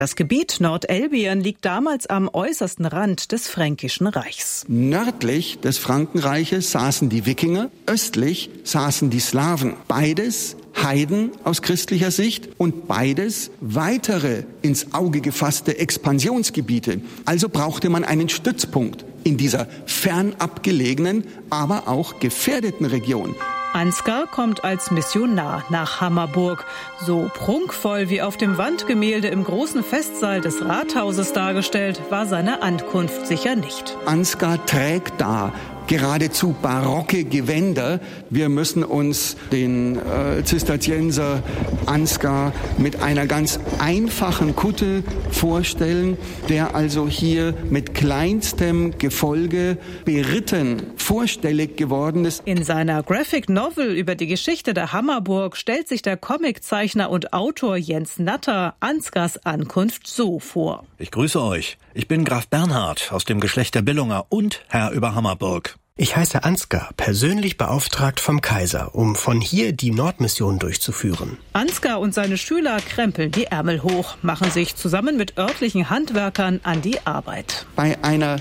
Das Gebiet Nordelbien liegt damals am äußersten Rand des Fränkischen Reichs. Nördlich des Frankenreiches saßen die Wikinger, östlich saßen die Slawen. Beides Heiden aus christlicher Sicht und beides weitere ins Auge gefasste Expansionsgebiete. Also brauchte man einen Stützpunkt in dieser fernab gelegenen, aber auch gefährdeten Region. Ansgar kommt als Missionar nach Hammerburg. So prunkvoll wie auf dem Wandgemälde im großen Festsaal des Rathauses dargestellt, war seine Ankunft sicher nicht. Ansgar trägt da geradezu barocke Gewänder. Wir müssen uns den Zisterzienser Ansgar mit einer ganz einfachen Kutte vorstellen, der also hier mit kleinstem Gefolge beritten vorstellig geworden ist. In seiner Graphic Novel über die Geschichte der Hammerburg stellt sich der Comiczeichner und Autor Jens Natter Ansgars Ankunft so vor. Ich grüße euch. Ich bin Graf Bernhard aus dem Geschlecht der Billunger und Herr über Hammerburg. Ich heiße Ansgar, persönlich beauftragt vom Kaiser, um von hier die Nordmission durchzuführen. Ansgar und seine Schüler krempeln die Ärmel hoch, machen sich zusammen mit örtlichen Handwerkern an die Arbeit. Bei einer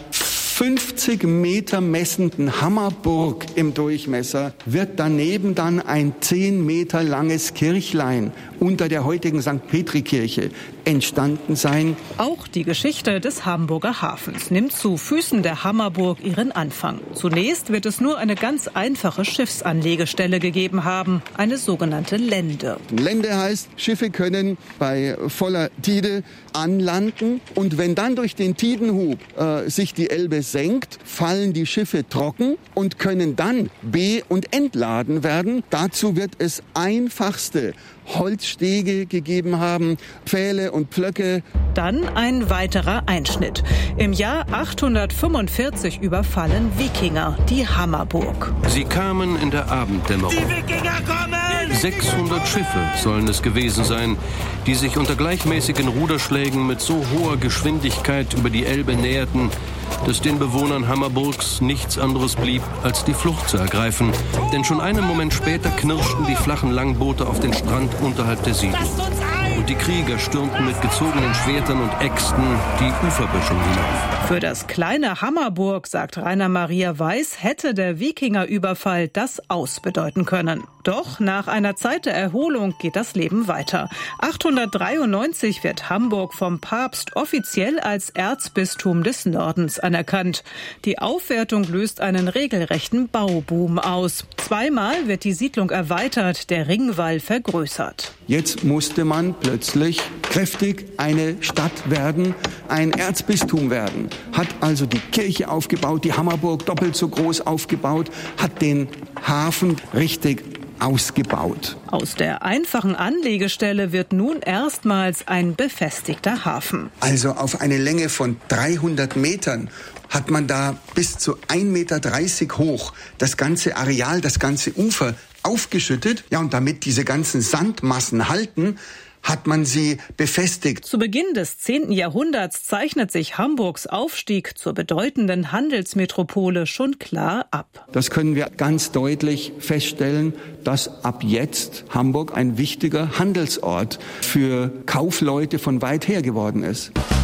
50 Meter messenden Hammerburg im Durchmesser wird daneben dann ein 10 Meter langes Kirchlein unter der heutigen St. Petri-Kirche entstanden sein. Auch die Geschichte des Hamburger Hafens nimmt zu Füßen der Hammerburg ihren Anfang. Zunächst wird es nur eine ganz einfache Schiffsanlegestelle gegeben haben, eine sogenannte Lände. Lände heißt, Schiffe können bei voller Tide anlanden und wenn dann durch den Tidenhub sich die Elbe senkt, fallen die Schiffe trocken und können dann be- und entladen werden. Dazu wird es einfachste Holzstege gegeben haben, Pfähle und Pflöcke. Dann ein weiterer Einschnitt. Im Jahr 845 überfallen Wikinger die Hammerburg. Sie kamen in der Abenddämmerung. Die Wikinger kommen! 600 Schiffe sollen es gewesen sein, die sich unter gleichmäßigen Ruderschlägen mit so hoher Geschwindigkeit über die Elbe näherten, dass den Bewohnern Hammerburgs nichts anderes blieb, als die Flucht zu ergreifen. Denn schon einen Moment später knirschten die flachen Langboote auf den Strand unterhalb der Siedlung. Und die Krieger stürmten mit gezogenen Schwertern und Äxten die Uferböschung hinauf. Für das kleine Hammerburg, sagt Rainer Maria Weiß, hätte der Wikingerüberfall das Aus bedeuten können. Doch nach einer Zeit der Erholung geht das Leben weiter. 893 wird Hamburg vom Papst offiziell als Erzbistum des Nordens anerkannt. Die Aufwertung löst einen regelrechten Bauboom aus. Zweimal wird die Siedlung erweitert, der Ringwall vergrößert. Jetzt musste man plötzlich kräftig eine Stadt werden, ein Erzbistum werden. Hat also die Kirche aufgebaut, die Hammerburg doppelt so groß aufgebaut, hat den Hafen richtig ausgebaut. Aus der einfachen Anlegestelle wird nun erstmals ein befestigter Hafen. Also auf eine Länge von 300 Metern hat man da bis zu 1,30 Meter hoch das ganze Areal, das ganze Ufer aufgeschüttet. Ja, und damit diese ganzen Sandmassen halten, hat man sie befestigt. Zu Beginn des 10. Jahrhunderts zeichnet sich Hamburgs Aufstieg zur bedeutenden Handelsmetropole schon klar ab. Das können wir ganz deutlich feststellen, dass ab jetzt Hamburg ein wichtiger Handelsort für Kaufleute von weit her geworden ist.